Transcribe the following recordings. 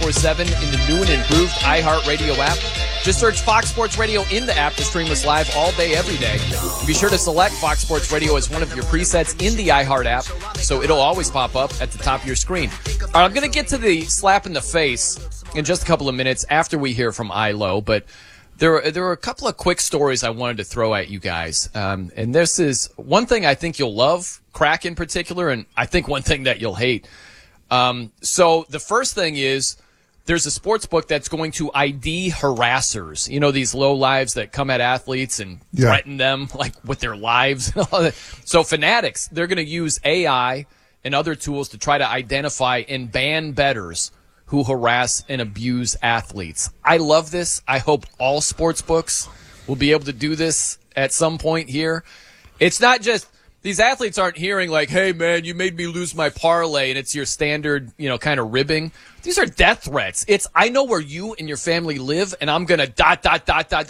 24/7 in the new and improved iHeartRadio app. Just search Fox Sports Radio in the app to stream us live all day, every day. Be sure to select Fox Sports Radio as one of your presets in the iHeart app, so it'll always pop up at the top of your screen. All right, I'm going to get to the slap in the face in just a couple of minutes after we hear from ILO, but there were a couple of quick stories I wanted to throw at you guys. And this is one thing I think you'll love, Crack in particular, and I think one thing that you'll hate. So the first thing is there's a sports book that's going to ID harassers. You know, these low lives that come at athletes and threaten them like with their lives. So Fanatics, they're going to use AI and other tools to try to identify and ban bettors who harass and abuse athletes. I love this. I hope all sports books will be able to do this at some point here. It's not just these athletes aren't hearing like, hey, man, you made me lose my parlay, and it's your standard, kind of ribbing. These are death threats. It's, I know where you and your family live, and I'm going to ...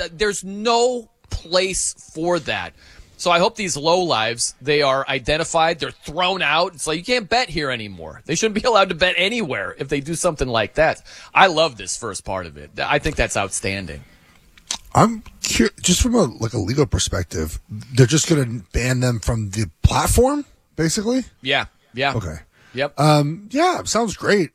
There's no place for that. So I hope these lowlives, they are identified, they're thrown out. It's like you can't bet here anymore. They shouldn't be allowed to bet anywhere if they do something like that. I love this first part of it. I think that's outstanding. I'm curious, just from a legal perspective, they're just going to ban them from the platform, basically? Yeah. Okay. Yep. Yeah, sounds great.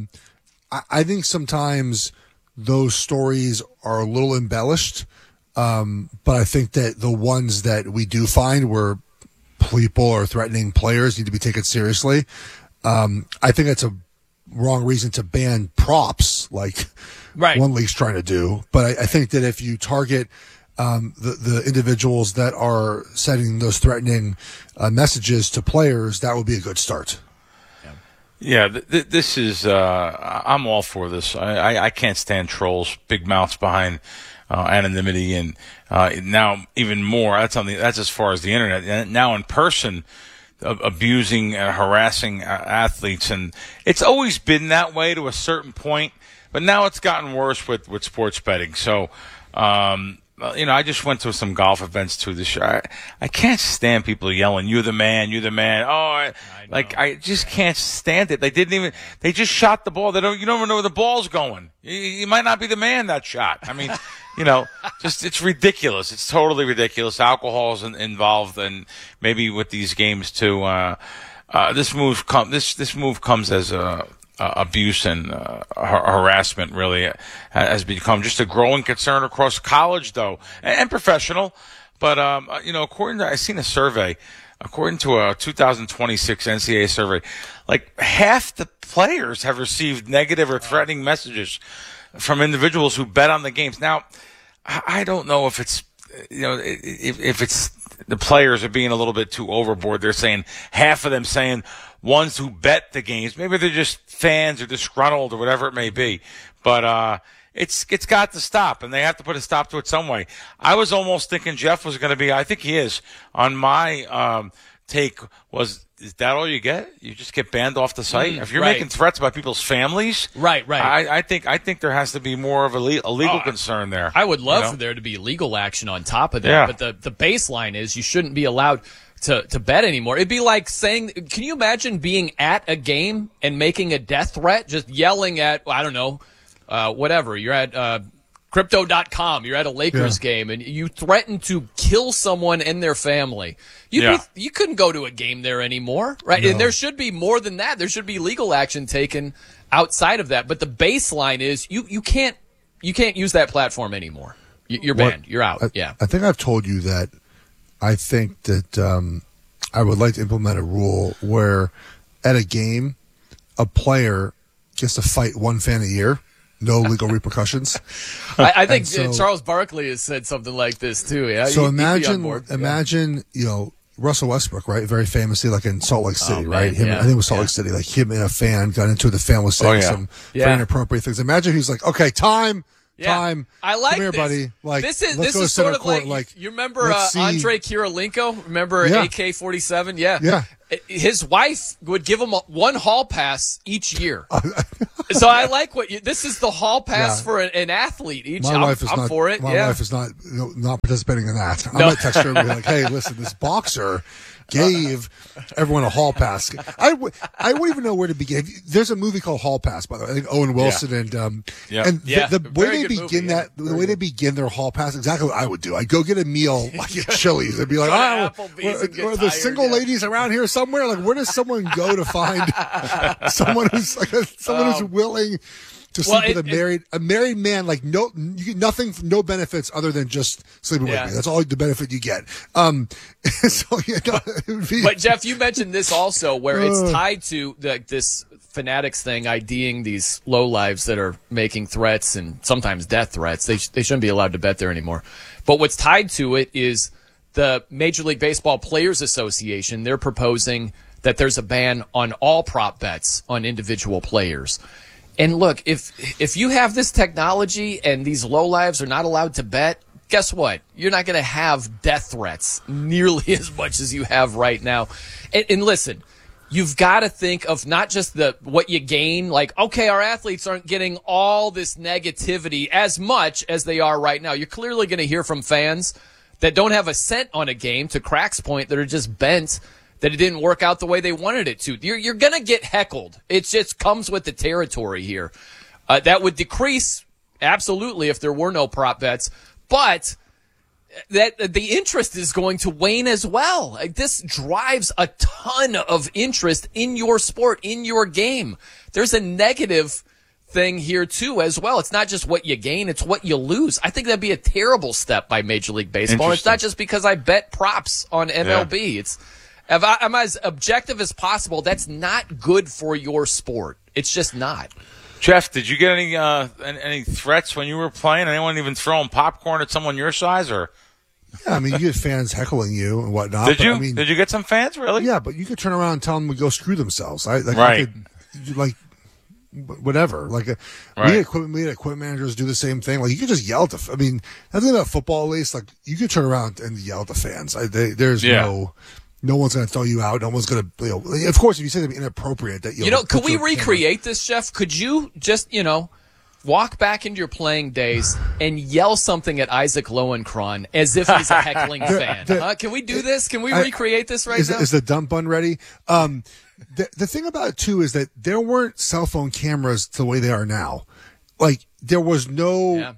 I think sometimes those stories are a little embellished. But I think that the ones that we do find where people are threatening players need to be taken seriously. I think that's a wrong reason to ban props like one league's trying to do. But I think that if you target the individuals that are sending those threatening messages to players, that would be a good start. Yeah, this is I'm all for this. I can't stand trolls, big mouths behind anonymity, and now even more. That's as far as the internet. And now in person, abusing and harassing athletes, and it's always been that way to a certain point. But now it's gotten worse with sports betting. So, I just went to some golf events too this year. I can't stand people yelling, "You're the man, you're the man." Oh, I just can't stand it. They just shot the ball. You don't even know where the ball's going. You might not be the man that shot. I mean, it's ridiculous. It's totally ridiculous. Alcohol's involved, and maybe with these games too. This move comes as abuse and harassment really has become just a growing concern across college, though, and professional. But I seen a survey. According to a 2026 NCAA survey, like half the players have received negative or threatening messages from individuals who bet on the games. Now, I don't know if it's if it's the players are being a little bit too overboard. They're saying half of them saying ones who bet the games. Maybe they're just fans or disgruntled or whatever it may be. But it's got to stop, and they have to put a stop to it some way. I was almost thinking Jeff was going to be, I think he is, on my take was, is that all you get? You just get banned off the site? If you're making threats about people's families, right. I think there has to be more of a legal concern there. I would love for there to be legal action on top of that. Yeah. But the baseline is you shouldn't be allowed to bet anymore. It'd be like saying, can you imagine being at a game and making a death threat, just yelling at, I don't know, whatever. You're at Crypto.com. You're at a Lakers game, and you threaten to kill someone and their family. You couldn't go to a game there anymore, right? No. And there should be more than that. There should be legal action taken outside of that. But the baseline is you can't use that platform anymore. You're banned. You're out. I think I've told you that I think that I would like to implement a rule where at a game, a player gets to fight one fan a year. No legal repercussions. I think Charles Barkley has said something like this too. Yeah. So imagine, Russell Westbrook, right? Very famously, like in Salt Lake City, right? I think it was Salt Lake City. Like him and a fan got into it. The fan was saying some very inappropriate things. Imagine he's like, "Okay, time." I like Come here, this. buddy. Like, this is sort of like you remember Andre Kirilenko? Remember AK-47? Yeah. His wife would give him one hall pass each year. So I like this is the hall pass for an athlete. I'm for it. My wife is not participating in that. I might text her and be like, "Hey, listen, this boxer gave everyone a hall pass. I wouldn't even know where to begin. There's a movie called Hall Pass, by the way. I think Owen Wilson and the way they begin the way they begin their hall pass, exactly what I would do. I'd go get a meal like at Chili's. I'd be like, are the single ladies around here somewhere? Like, where does someone go to find someone who's willing to sleep with a married man? Like, you get nothing, no benefits other than just sleeping with me. That's all the benefit you get. But Jeff, you mentioned this also, where it's tied to this Fanatics thing, IDing these lowlives that are making threats and sometimes death threats. They shouldn't be allowed to bet there anymore. But what's tied to it is the Major League Baseball Players Association. They're proposing that there's a ban on all prop bets on individual players. And look, if you have this technology and these lowlives are not allowed to bet, guess what? You're not going to have death threats nearly as much as you have right now. And listen, you've got to think of not just what you gain. Like, okay, our athletes aren't getting all this negativity as much as they are right now. You're clearly going to hear from fans that don't have a cent on a game, to Crack's point, that are just bent that it didn't work out the way they wanted it to. You're going to get heckled. It just comes with the territory here. That would decrease, absolutely, if there were no prop bets. But that the interest is going to wane as well. Like, this drives a ton of interest in your sport, in your game. There's a negative thing here, too, as well. It's not just what you gain, it's what you lose. I think that'd be a terrible step by Major League Baseball. It's not just because I bet props on MLB. Yeah. If I'm as objective as possible, that's not good for your sport. It's just not. Jeff, did you get any threats when you were playing? Anyone even throwing popcorn at someone your size? Or yeah, I mean, you get fans heckling you and whatnot. Did you? Did you get some fans, really? Yeah, but you could turn around and tell them to go screw themselves. Whatever. Like, we had equipment managers do the same thing. Like, you could just yell at the. I mean, the thing about football, at least, like, you could turn around and yell at the fans. No one's going to throw you out. No one's going to, of course, if you say something inappropriate that could we recreate this, Jeff? Could you just, walk back into your playing days and yell something at Isaac Lowenkron as if he's a heckling fan? Can we do this? Can we recreate this now? Is the dump bun ready? The thing about it, too, is that there weren't cell phone cameras the way they are now. Like, there was no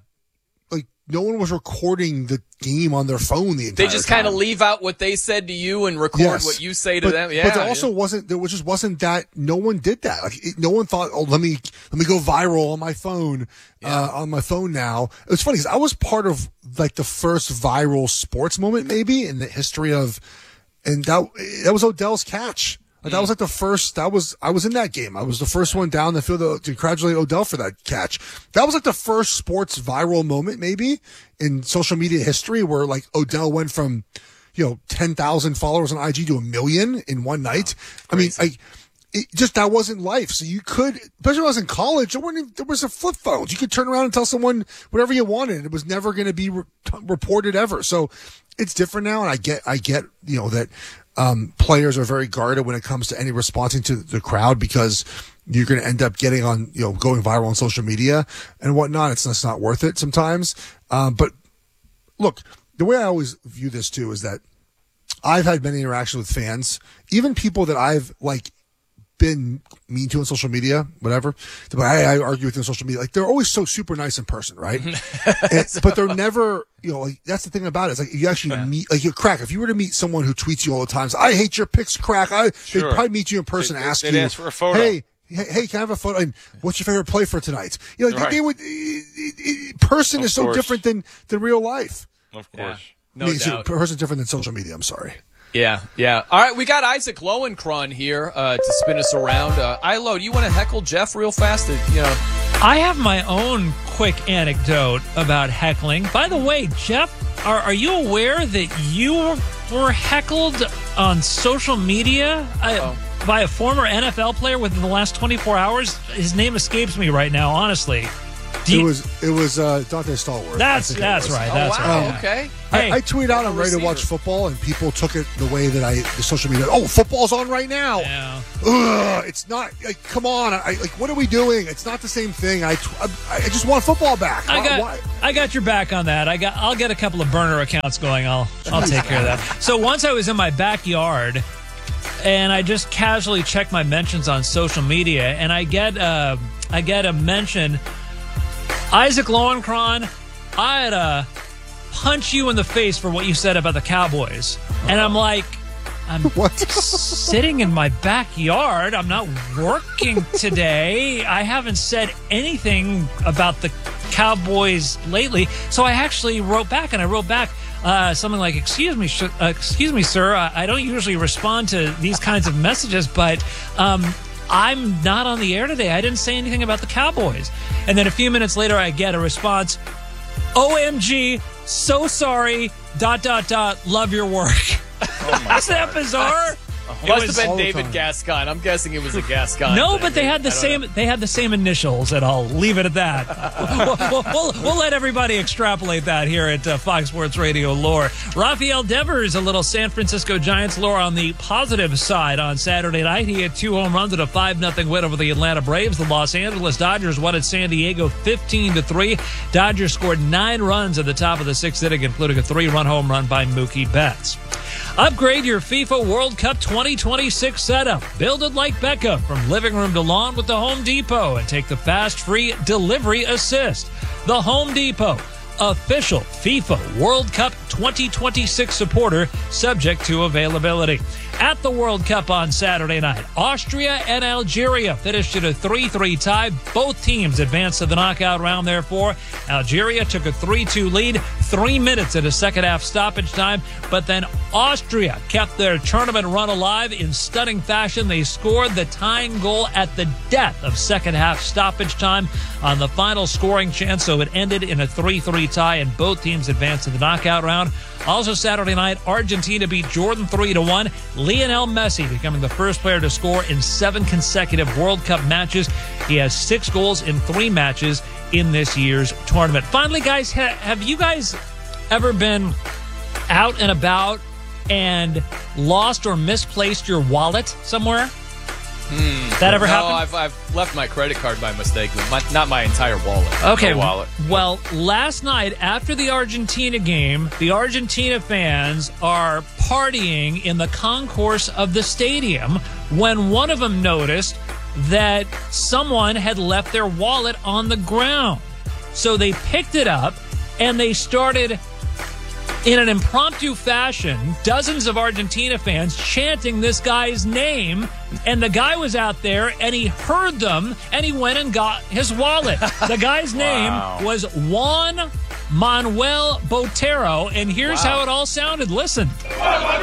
one was recording the game on their phone the entire time. They just kind of leave out what they said to you and record what you say to them. Yeah, but there also wasn't that. No one did that. Like, no one thought, oh, let me go viral on my phone. On my phone now. It was funny because I was part of like the first viral sports moment maybe in the history of, and that was Odell's catch. Like, that was like the first, I was in that game. I was the first one down the field to congratulate Odell for that catch. That was like the first sports viral moment maybe in social media history where like Odell went from, 10,000 followers on IG to 1 million in one night. I mean, that wasn't life. So you could, especially when I was in college, there was a flip phones. You could turn around and tell someone whatever you wanted. It was never going to be reported ever. So it's different now. And I get, that, players are very guarded when it comes to any responding to the crowd because you're going to end up getting on, going viral on social media and whatnot. It's not worth it sometimes. But look, the way I always view this too is that I've had many interactions with fans, even people that I've been mean to on social media, whatever. I argue with them on social media. Like, they're always so super nice in person, right? But they're never, that's the thing about it. It's like, you actually meet, like, Crack, if you were to meet someone who tweets you all the time, I hate your picks, Crack. They'd probably meet you in person and ask you, ask for a photo. Hey, can I have a photo? And what's your favorite play for tonight? They would, person is so different than real life. Of course. Yeah, no doubt. Person's different than social media. I'm sorry. Yeah. All right, we got Isaac Lowenkron here to spin us around. Ilo, do you want to heckle Jeff real fast? I have my own quick anecdote about heckling. By the way, Jeff, are you aware that you were heckled on social media by a former NFL player within the last 24 hours? His name escapes me right now, honestly. It was Dante Stallworth. That's right. That's right. Okay. Hey, I tweet out I'm ready to watch football, and people took it the way that the social media. Oh, football's on right now. Yeah. Ugh, it's not. Like, come on. What are we doing? It's not the same thing. I just want football back. I got your back on that. I'll get a couple of burner accounts going. I'll take care of that. So once I was in my backyard, and I just casually checked my mentions on social media, and I get a mention. Isaac Lowenkron, I had to punch you in the face for what you said about the Cowboys. And I'm like, I'm sitting in my backyard. I'm not working today. I haven't said anything about the Cowboys lately. So I actually wrote back, something like, excuse me, sir. I don't usually respond to these kinds of messages, but I'm not on the air today. I didn't say anything about the Cowboys. And then a few minutes later, I get a response, OMG, so sorry, ... love your work. Isn't that bizarre? It must have been David Gascon. I'm guessing it was a Gascon. No, thing. but they had the same. They had the same initials, and I'll leave it at that. We'll let everybody extrapolate that here at Fox Sports Radio lore. Rafael Devers, a little San Francisco Giants lore on the positive side on Saturday night. He had 2 home runs at a 5-0 win over the Atlanta Braves. The Los Angeles Dodgers won at San Diego 15-3. Dodgers scored 9 runs at the top of the 6th inning, including a 3-run home run by Mookie Betts. Upgrade your FIFA World Cup 2026 setup. Build it like Beckham from living room to lawn with the Home Depot and take the fast, free delivery assist. The Home Depot, official FIFA World Cup 2026 supporter, subject to availability. At the World Cup on Saturday night, Austria and Algeria finished at a 3-3 tie. Both teams advanced to the knockout round, therefore. Algeria took a 3-2 lead, 3 minutes at a second-half stoppage time, but then Austria kept their tournament run alive in stunning fashion. They scored the tying goal at the death of second-half stoppage time on the final scoring chance, so it ended in a 3-3 tie, and both teams advanced to the knockout round. Also Saturday night, Argentina beat Jordan 3-1. Lionel Messi becoming the first player to score in 7 consecutive World Cup matches. He has 6 goals in 3 matches in this year's tournament. Finally, guys, have you guys ever been out and about and lost or misplaced your wallet somewhere? That ever happened? No, I've left my credit card by mistake, but not my entire wallet. Okay. No wallet. Well, last night after the Argentina game, the Argentina fans are partying in the concourse of the stadium when one of them noticed that someone had left their wallet on the ground. So they picked it up and they started, in an impromptu fashion, dozens of Argentina fans chanting this guy's name, and the guy was out there and he heard them and he went and got his wallet. The guy's name was Juan Manuel Botero, and here's how it all sounded. Listen.